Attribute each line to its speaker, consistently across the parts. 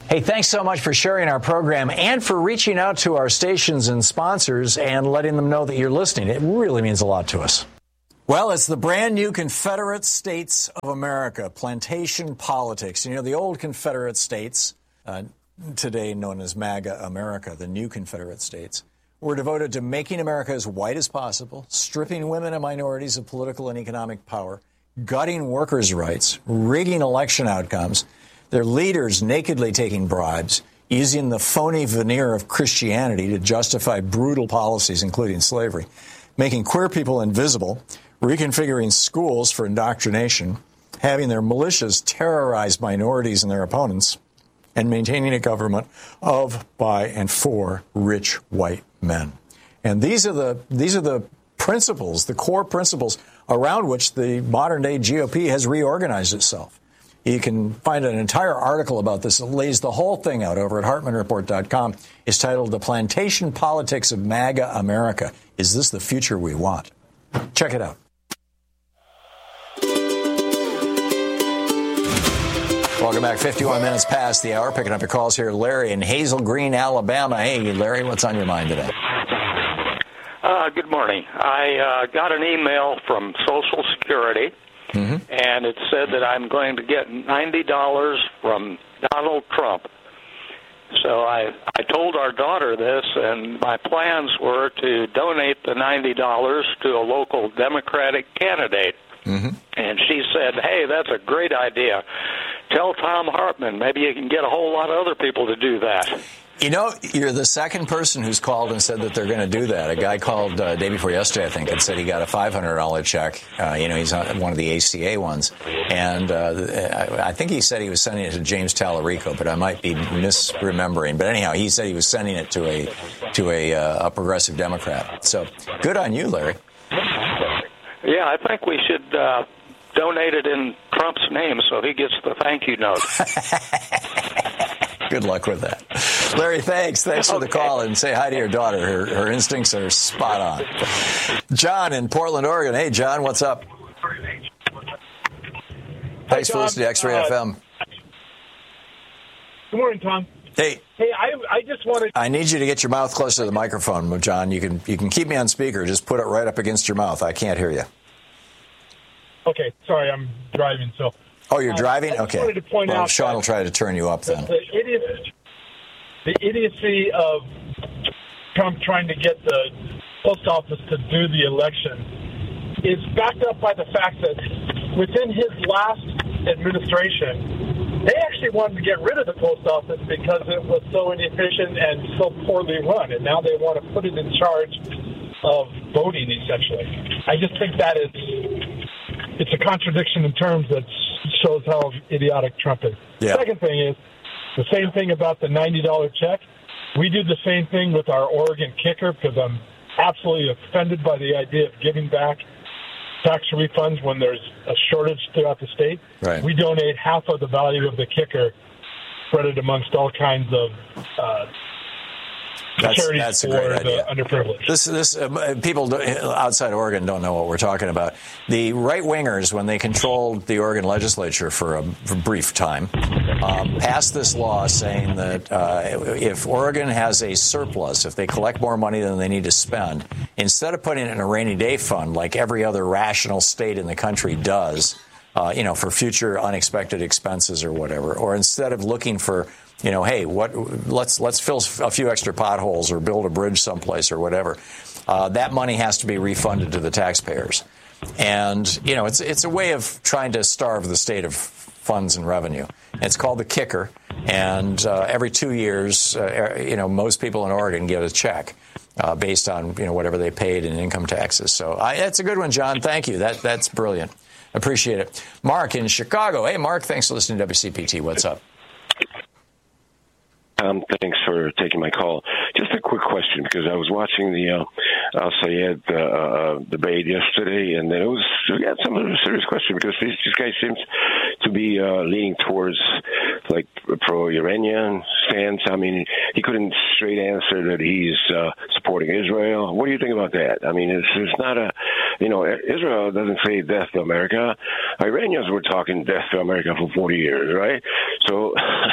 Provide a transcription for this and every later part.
Speaker 1: Hey, thanks so much for sharing our program and for reaching out to our stations and sponsors and letting them know that you're listening. It really means a lot to us. Well, it's the brand new Confederate States of America, plantation politics. You know, the old Confederate States, today known as MAGA America, the new Confederate States, were devoted to making America as white as possible, stripping women and minorities of political and economic power, gutting workers' rights, rigging election outcomes, their leaders nakedly taking bribes, using the phony veneer of Christianity to justify brutal policies, including slavery, making queer people invisible, reconfiguring schools for indoctrination, having their militias terrorize minorities and their opponents, and maintaining a government of, by, and for rich white men. And these are the principles, the core principles around which the modern-day GOP has reorganized itself. You can find an entire article about this. It lays the whole thing out over at HartmannReport.com. It's titled The Plantation Politics of MAGA America. Is this the future we want? Check it out. Welcome back. 51 minutes past the hour. Picking up your calls here. Larry in Hazel Green, Alabama. Hey, Larry, what's on your mind today?
Speaker 2: Good morning. I got an email from Social Security, and it said that I'm going to get $90 from Donald Trump. So I told our daughter this, and my plans were to donate the $90 to a local Democratic candidate. And she said, hey, that's a great idea. Tell Thom Hartmann. Maybe you can get a whole lot of other people to do that.
Speaker 1: You know, you're the second person who's called and said that they're going to do that. A guy called day before yesterday, I think, and said he got a $500 check. He's on one of the ACA ones. And I think he said he was sending it to James Tallarico, but I might be misremembering. But anyhow, he said he was sending it to a progressive Democrat. So good on you, Larry.
Speaker 2: Yeah, I think we should donate it in Trump's name so he gets the thank you note.
Speaker 1: Good luck with that. Larry, thanks. Thanks for the call, and say hi to your daughter. Her instincts are spot on. John in Portland, Oregon. Hey, John, what's up? Thanks for listening to X-Ray FM.
Speaker 3: Good morning, Tom.
Speaker 1: Hey,
Speaker 3: I just wanted...
Speaker 1: I need you to get your mouth closer to the microphone, John. You can keep me on speaker. Just put it right up against your mouth. I can't hear you.
Speaker 3: Okay, sorry, I'm driving, so...
Speaker 1: Oh, you're driving?
Speaker 3: I just
Speaker 1: Okay.
Speaker 3: wanted to point out
Speaker 1: Sean will try to turn you up then.
Speaker 3: The idiocy of Trump trying to get the post office to do the election is backed up by the fact that within his last administration, they actually wanted to get rid of the post office because it was so inefficient and so poorly run, and now they want to put it in charge of voting, essentially. I just think that it's a contradiction in terms that shows how idiotic Trump is.
Speaker 1: Yeah.
Speaker 3: The second thing is the same thing about the $90 check. We do the same thing with our Oregon kicker because I'm absolutely offended by the idea of giving back tax refunds when there's a shortage throughout the state.
Speaker 1: Right.
Speaker 3: We donate half of the value of the kicker, spread it amongst all kinds of
Speaker 1: That's a great idea.
Speaker 3: Underprivileged.
Speaker 1: This people outside Oregon don't know what we're talking about. The right-wingers, when they controlled the Oregon legislature for a brief time, passed this law saying that if Oregon has a surplus, if they collect more money than they need to spend, instead of putting it in a rainy day fund like every other rational state in the country does, for future unexpected expenses or whatever, or instead of looking for hey, let's fill a few extra potholes or build a bridge someplace or whatever. That money has to be refunded to the taxpayers. And, it's a way of trying to starve the state of funds and revenue. It's called the kicker. And every 2 years, most people in Oregon get a check based on, whatever they paid in income taxes. So that's a good one, John. Thank you. That's brilliant. Appreciate it. Mark in Chicago. Hey, Mark, thanks for listening to WCPT. What's up?
Speaker 4: Thanks for taking my call. Just a quick question, because I was watching the al-Sayed debate yesterday, and then we had some serious question, because this guy seems to be leaning towards like pro-Iranian stance. I mean, he couldn't straight answer that he's supporting Israel. What do you think about that? I mean, it's not Israel doesn't say death to America. Iranians were talking death to America for 40 years, right? So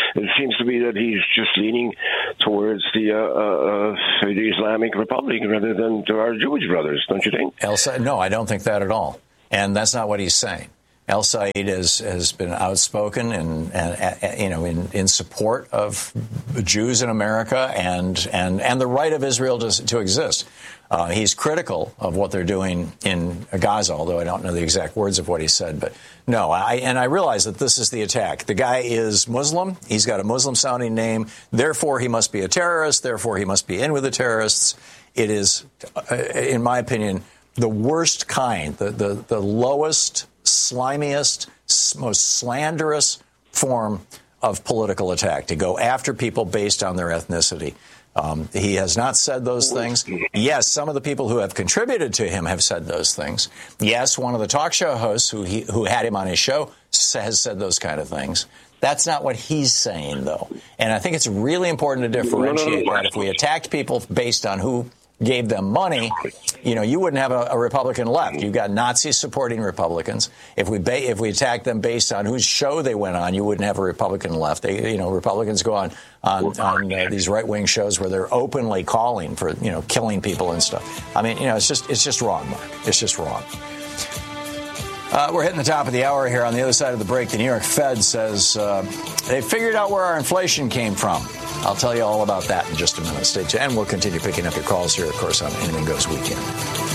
Speaker 4: it seems to be that he's just leaning towards the Islamic Republic rather than to our Jewish brothers, don't you think?
Speaker 1: No, I don't think that at all. And that's not what he's saying. El Said has been outspoken and in support of Jews in America and the right of Israel to exist. He's critical of what they're doing in Gaza, although I don't know the exact words of what he said. But no, I realize that this is the attack. The guy is Muslim. He's got a Muslim-sounding name. Therefore, he must be a terrorist. Therefore, he must be in with the terrorists. It is, in my opinion, the worst kind, the lowest, slimiest, most slanderous form of political attack, to go after people based on their ethnicity. He has not said those things. Yes, some of the people who have contributed to him have said those things. Yes, one of the talk show hosts who had him on his show has said those kind of things. That's not what he's saying, though. And I think it's really important to differentiate that. If we attacked people based on who gave them money, you wouldn't have a Republican left. You've got Nazis supporting Republicans. If we attacked them based on whose show they went on, you wouldn't have a Republican left. Republicans go on these right-wing shows where they're openly calling for, killing people and stuff. I mean, it's just wrong, Mark. It's just wrong. We're hitting the top of the hour here. On the other side of the break, the New York Fed says they figured out where our inflation came from. I'll tell you all about that in just a minute. Stay tuned, and we'll continue picking up your calls here, of course, on Anything Goes Weekend.